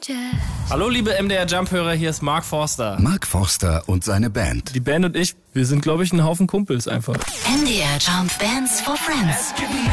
Hallo liebe MDR Jump-Hörer, hier ist Mark Forster. Mark Forster und seine Band. Die Band und ich, wir sind glaube ich ein Haufen Kumpels einfach. MDR Jump Bands for Friends.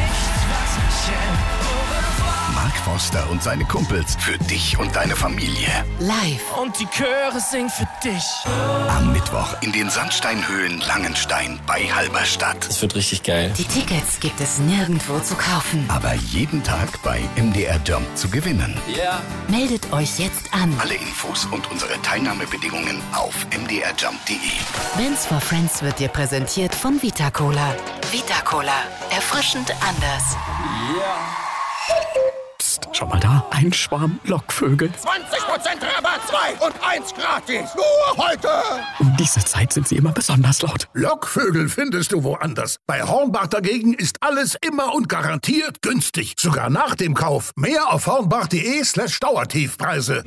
Mark Forster und seine Kumpels für dich und deine Familie. Live. Und die Chöre singen für dich. Am Mittwoch in den Sandsteinhöhlen Langenstein bei Halberstadt. Das wird richtig geil. Die Tickets gibt es nirgendwo zu kaufen. Aber jeden Tag bei MDR Jump zu gewinnen. Ja. Yeah. Meldet euch jetzt an. Alle Infos und unsere Teilnahmebedingungen auf mdrjump.de. Bands for Friends wird dir präsentiert von Vita Cola. Vita Cola. Erfrischend anders. Ja. Yeah. Schau mal da, ein Schwarm Lockvögel. 20% Rabatt, 2 und 1 gratis. Nur heute. Um diese Zeit sind sie immer besonders laut. Lockvögel findest du woanders. Bei Hornbach dagegen ist alles immer und garantiert günstig. Sogar nach dem Kauf. Mehr auf hornbach.de/Dauertiefpreise.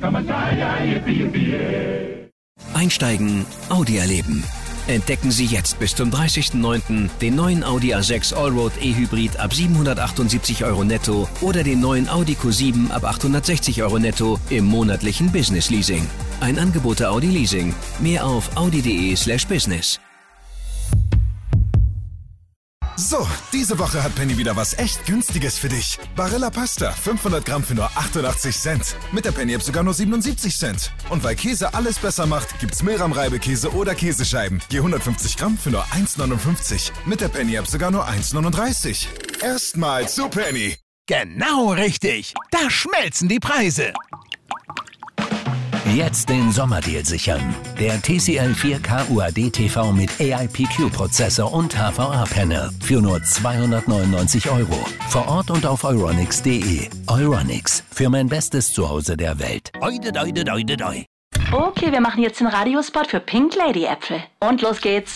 Einsteigen, Audi erleben. Entdecken Sie jetzt bis zum 30.09. den neuen Audi A6 Allroad E-Hybrid ab 778 € netto oder den neuen Audi Q7 ab 860 € netto im monatlichen Business Leasing. Ein Angebot der Audi Leasing. Mehr auf audi.de/business. So, diese Woche hat Penny wieder was echt Günstiges für dich. Barilla Pasta, 500 Gramm für nur 88 Cent. Mit der Penny-App sogar nur 77 Cent. Und weil Käse alles besser macht, gibt's Milram-Reibekäse oder Käsescheiben. Je 150 Gramm für nur 1,59. Mit der Penny-App sogar nur 1,39. Erstmal zu Penny. Genau richtig. Da schmelzen die Preise. Jetzt den Sommerdeal sichern. Der TCL 4K UHD TV mit AIPQ-Prozessor und HVA-Panel für nur 299 €. Vor Ort und auf euronics.de. Euronics, für mein bestes Zuhause der Welt. Oide, oide, oide, oide. Okay, wir machen jetzt den Radiospot für Pink Lady Äpfel. Und los geht's.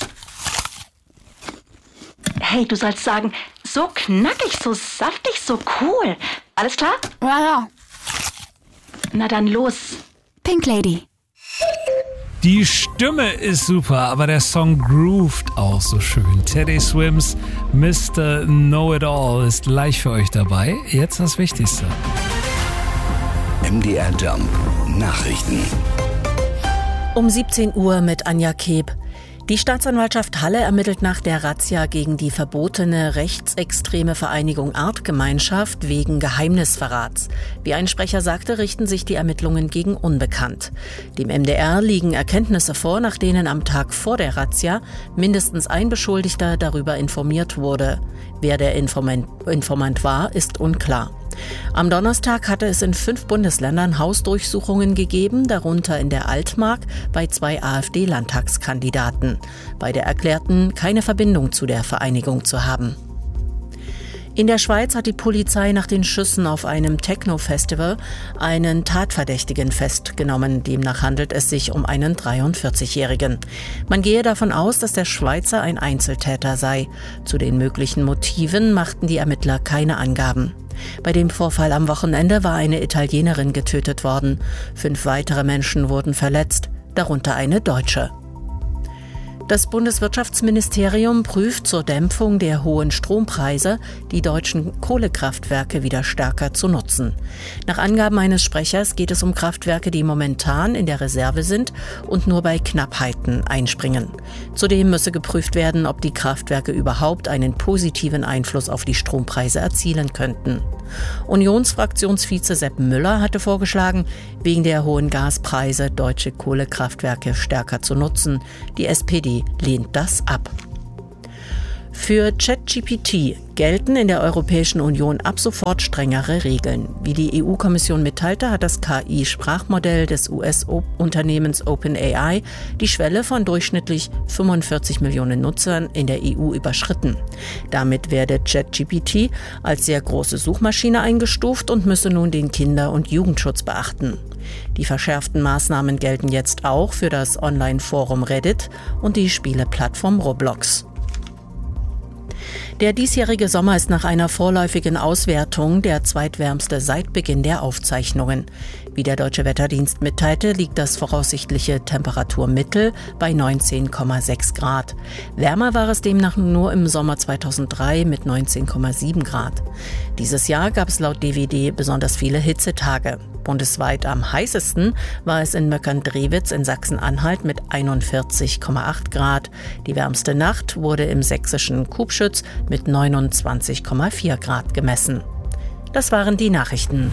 Hey, du sollst sagen, so knackig, so saftig, so cool. Alles klar? Ja. Na dann los. Pink Lady. Die Stimme ist super, aber der Song groovt auch so schön. Teddy Swims Mr. Know-It-All ist gleich für euch dabei. Jetzt das Wichtigste. MDR Jump Nachrichten. Um 17 Uhr mit Anja Keb. Die Staatsanwaltschaft Halle ermittelt nach der Razzia gegen die verbotene rechtsextreme Vereinigung Artgemeinschaft wegen Geheimnisverrats. Wie ein Sprecher sagte, richten sich die Ermittlungen gegen Unbekannt. Dem MDR liegen Erkenntnisse vor, nach denen am Tag vor der Razzia mindestens ein Beschuldigter darüber informiert wurde. Wer der Informant war, ist unklar. Am Donnerstag hatte es in 5 Bundesländern Hausdurchsuchungen gegeben, darunter in der Altmark bei 2 AfD-Landtagskandidaten. Beide erklärten, keine Verbindung zu der Vereinigung zu haben. In der Schweiz hat die Polizei nach den Schüssen auf einem Techno-Festival einen Tatverdächtigen festgenommen. Demnach handelt es sich um einen 43-Jährigen. Man gehe davon aus, dass der Schweizer ein Einzeltäter sei. Zu den möglichen Motiven machten die Ermittler keine Angaben. Bei dem Vorfall am Wochenende war eine Italienerin getötet worden. 5 weitere Menschen wurden verletzt, darunter eine Deutsche. Das Bundeswirtschaftsministerium prüft zur Dämpfung der hohen Strompreise, die deutschen Kohlekraftwerke wieder stärker zu nutzen. Nach Angaben eines Sprechers geht es um Kraftwerke, die momentan in der Reserve sind und nur bei Knappheiten einspringen. Zudem müsse geprüft werden, ob die Kraftwerke überhaupt einen positiven Einfluss auf die Strompreise erzielen könnten. Unionsfraktionsvize Sepp Müller hatte vorgeschlagen, wegen der hohen Gaspreise deutsche Kohlekraftwerke stärker zu nutzen. Die SPD lehnt das ab. Für ChatGPT gelten in der Europäischen Union ab sofort strengere Regeln. Wie die EU-Kommission mitteilte, hat das KI-Sprachmodell des US-Unternehmens OpenAI die Schwelle von durchschnittlich 45 Millionen Nutzern in der EU überschritten. Damit werde ChatGPT als sehr große Suchmaschine eingestuft und müsse nun den Kinder- und Jugendschutz beachten. Die verschärften Maßnahmen gelten jetzt auch für das Online-Forum Reddit und die Spieleplattform Roblox. Der diesjährige Sommer ist nach einer vorläufigen Auswertung der zweitwärmste seit Beginn der Aufzeichnungen. Wie der Deutsche Wetterdienst mitteilte, liegt das voraussichtliche Temperaturmittel bei 19,6 Grad. Wärmer war es demnach nur im Sommer 2003 mit 19,7 Grad. Dieses Jahr gab es laut DWD besonders viele Hitzetage. Bundesweit am heißesten war es in Möckern-Drewitz in Sachsen-Anhalt mit 41,8 Grad. Die wärmste Nacht wurde im sächsischen Kubschütz mit 29,4 Grad gemessen. Das waren die Nachrichten.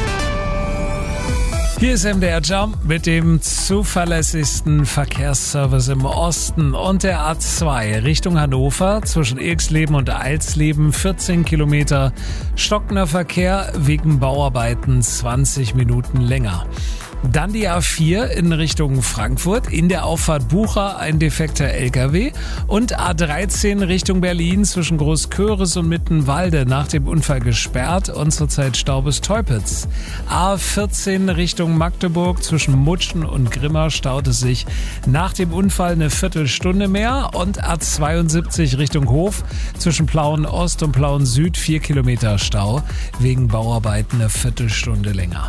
Hier ist MDR Jump mit dem zuverlässigsten Verkehrsservice im Osten und der A2 Richtung Hannover zwischen Ilksleben und Eilsleben 14 Kilometer. Stockender Verkehr wegen Bauarbeiten 20 Minuten länger. Dann die A4 in Richtung Frankfurt, in der Auffahrt Bucha ein defekter LKW und A13 Richtung Berlin zwischen Großköris und Mittenwalde nach dem Unfall gesperrt und zurzeit Stau bis Teupitz. A14 Richtung Magdeburg zwischen Mutschen und Grimma staut es sich nach dem Unfall eine Viertelstunde mehr und A72 Richtung Hof zwischen Plauen Ost und Plauen Süd 4 Kilometer Stau wegen Bauarbeiten eine Viertelstunde länger.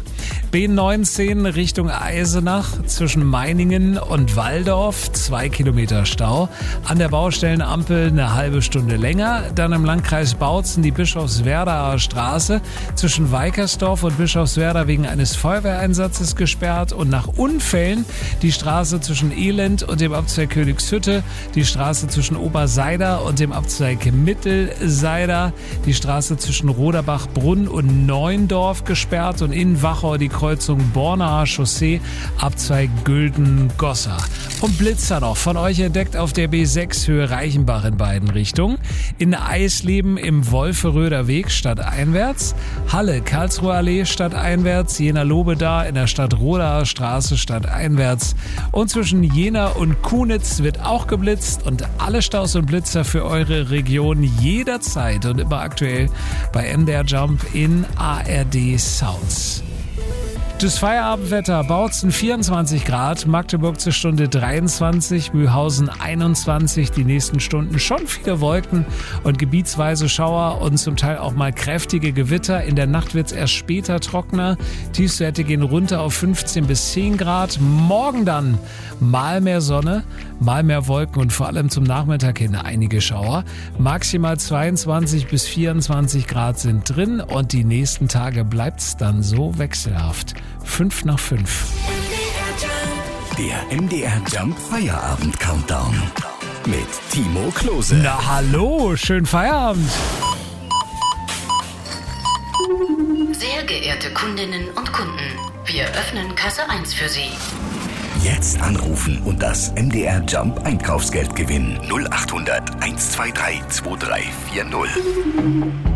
B19 Richtung Eisenach zwischen Meiningen und Walldorf 2 Kilometer Stau. An der Baustellenampel eine halbe Stunde länger. Dann im Landkreis Bautzen die Bischofswerdaer Straße zwischen Weikersdorf und Bischofswerda wegen eines Feuerwehreinsatzes gesperrt. Und nach Unfällen die Straße zwischen Elend und dem Abzweig Königshütte, die Straße zwischen Oberseider und dem Abzweig Mittelseider, die Straße zwischen Roderbach-Brunn und Neuendorf gesperrt und in Wachau die Kreuzung Bornaer Chaussee, Abzweig Gülden-Gossach. Und Blitzer noch von euch entdeckt auf der B6 Höhe Reichenbach in beiden Richtungen. In Eisleben im Wolferöder Weg stadteinwärts, Halle Karlsruher Allee stadteinwärts, Jena Lobeda in der Stadt Rodaer Straße stadteinwärts und zwischen Jena und Kunitz wird auch geblitzt und alle Staus und Blitzer für eure Region jederzeit und immer aktuell bei MDR Jump in ARD Sounds. Das Feierabendwetter: Bautzen 24 Grad, Magdeburg zur Stunde 23, Mühlhausen 21, die nächsten Stunden schon viele Wolken und gebietsweise Schauer und zum Teil auch mal kräftige Gewitter. In der Nacht wird es erst später trockener, Tiefstwerte gehen runter auf 15 bis 10 Grad. Morgen dann mal mehr Sonne, mal mehr Wolken und vor allem zum Nachmittag hin einige Schauer. Maximal 22 bis 24 Grad sind drin und die nächsten Tage bleibt's dann so wechselhaft. 5 nach 5. Der MDR Jump Feierabend Countdown mit Timo Klose. Na hallo, schönen Feierabend. Sehr geehrte Kundinnen und Kunden, wir öffnen Kasse 1 für Sie. Jetzt anrufen und das MDR Jump Einkaufsgeld gewinnen. 0800 123 2340.